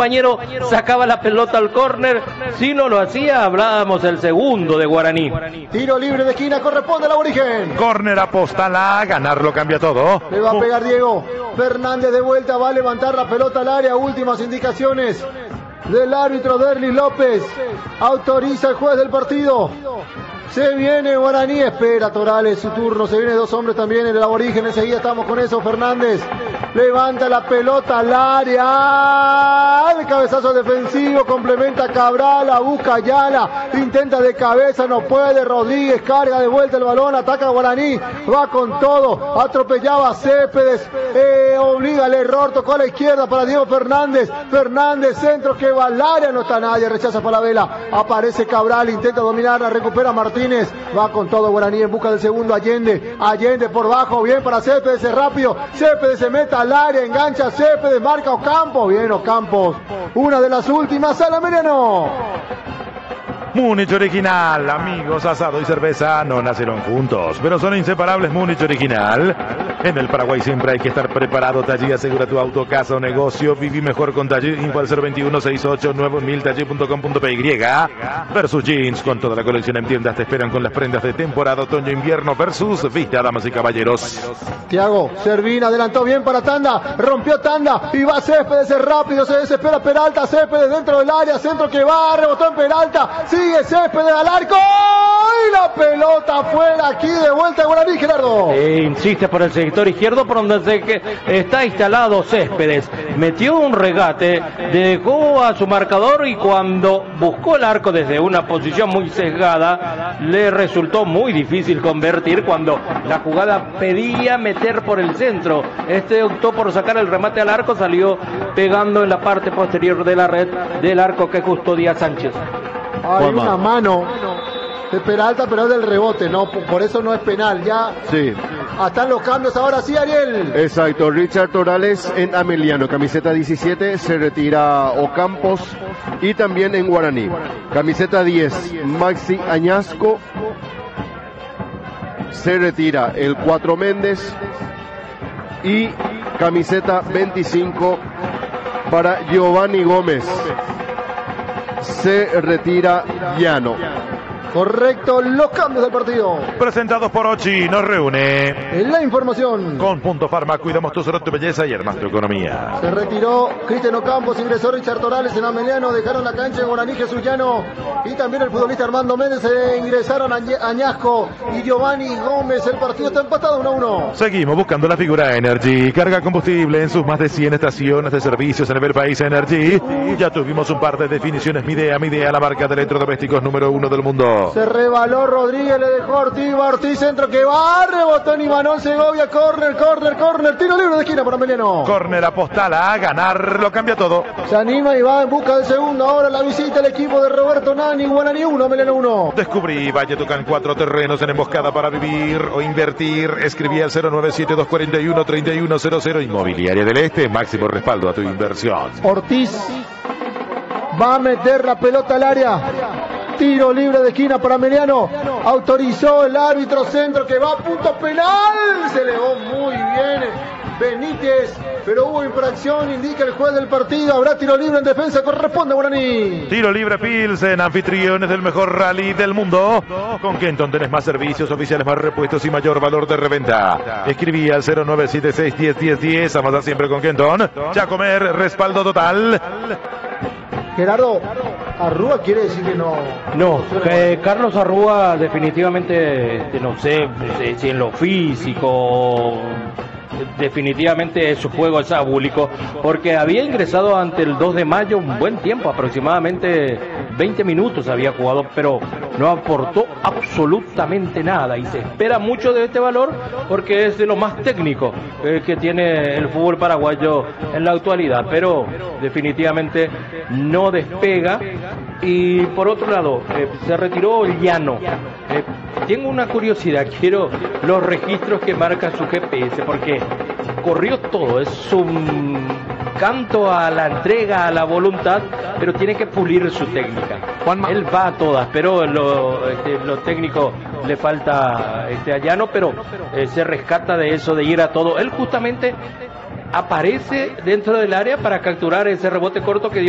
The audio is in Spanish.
compañero sacaba la pelota al córner. Si no lo hacía, hablábamos el segundo de Guaraní. Tiro libre de esquina, corresponde al Aborigen. Córner apostala, ganarlo cambia todo. Le va a pegar Diego Fernández de vuelta, va a levantar la pelota al área. Últimas indicaciones del árbitro Derlis López. Autoriza el juez del partido. Se viene Guaraní, espera Torales su turno, se viene dos hombres también en el Aborigen, enseguida estamos con eso. Fernández levanta la pelota al área, el cabezazo defensivo, complementa Cabral, la busca Ayala, intenta de cabeza, no puede, Rodríguez carga de vuelta el balón, ataca Guaraní, va con todo, atropellaba a Céspedes, obliga al error, tocó a la izquierda para Diego Fernández, Fernández centro que va al área, no está nadie, rechaza Falabella, aparece Cabral, intenta dominarla, recupera Martínez, va con todo Guaraní en busca del segundo. Allende por bajo, bien para Céspedes, es rápido, Céspedes se mete al área, engancha Céspedes, marca Ocampos, bien Ocampos, una de las últimas, Sala Meriano. Múnich Original, amigos, asado y cerveza no nacieron juntos, pero son inseparables. Múnich Original. En el Paraguay siempre hay que estar preparado. Tallí asegura tu auto, casa o negocio. Viví mejor con Tallí. Info al 021-68-9000, Tallí.com.py. Versus Jeans, con toda la colección en tiendas, te esperan con las prendas de temporada otoño-invierno. Versus Vista, damas y caballeros. Thiago Servín adelantó bien para Tanda, rompió Tanda y va Céspedes, es rápido, se desespera Peralta, Céspedes dentro del área, centro que va, rebotó en Peralta, sigue Céspedes al arco y la pelota afuera, aquí de vuelta Guaraní, Gerardo. Insiste por el sector izquierdo por donde está instalado Céspedes, metió un regate, dejó a su marcador y cuando buscó el arco desde una posición muy sesgada, le resultó muy difícil convertir cuando la jugada pedía meter por el centro. Optó por sacar el remate al arco, salió pegando en la parte posterior de la red del arco que custodia Sánchez. Hay una mano de Peralta, pero es del rebote, no, por eso no es penal. Ya sí. Están los cambios ahora sí, Ariel. Exacto, Richard Torales en Ameliano, camiseta 17, se retira Ocampos, y también en Guaraní, camiseta 10, Maxi Añasco, se retira el 4 Méndez, y camiseta 25 para Giovanni Gómez, se retira Llano. Correcto, los cambios del partido. Presentados por Ochi, nos reúne en la información. Con Punto Farma, cuidamos tu salud, tu belleza y armas tu economía. Se retiró Cristian Ocampos, ingresó Richard Torales en Ameliano, dejaron la cancha en Guaraní Jesús Llano y también el futbolista Armando Méndez, ingresaron Añasco y Giovanni Gómez. El partido está empatado 1-1. Seguimos buscando la figura Energy, carga combustible en sus más de 100 estaciones de servicios en el país. Energy, ya tuvimos un par de definiciones. Midea, la marca de electrodomésticos número 1 del mundo. Se rebaló Rodríguez, le dejó Ortiz, centro que va, rebotó en Imanol Segovia, córner, tiro libre de esquina por Ameliano. Córner apostala, a ganar, lo cambia todo. Se anima y va en busca del segundo, ahora la visita el equipo de Roberto Nani, Guaraní 1, Ameliano 1. Descubrí, Valletucán 4 terrenos en emboscada para vivir o invertir. Escribí al 097-241-3100, Inmobiliaria del Este, máximo respaldo a tu inversión. Ortiz va a meter la pelota al área. Tiro libre de esquina para Ameliano. Autorizó el árbitro, centro que va a punto penal. Se elevó muy bien Benítez, pero hubo infracción, indica el juez del partido. Habrá tiro libre en defensa, corresponde a Guaraní. Tiro libre Pilsen, anfitriones del mejor rally del mundo. Con Kenton tenés más servicios oficiales, más repuestos y mayor valor de reventa. Escribí al 0976-101010. Amasar siempre con Kenton. Ya comer, respaldo total. Gerardo, Arrúa quiere decir que no. No, Carlos Arrúa definitivamente, no sé si en lo físico, definitivamente su juego es abúlico, porque había ingresado ante el 2 de mayo un buen tiempo, aproximadamente 20 minutos había jugado, pero no aportó absolutamente nada y se espera mucho de este valor porque es de lo más técnico que tiene el fútbol paraguayo en la actualidad, pero definitivamente no despega. Y por otro lado, se retiró Llano. Tengo una curiosidad, quiero los registros que marca su GPS, porque corrió todo, es un canto a la entrega, a la voluntad, pero tiene que pulir su técnica. Él va a todas, pero lo técnico le falta a Llano, pero se rescata de eso, de ir a todo. Él justamente aparece dentro del área para capturar ese rebote corto que dio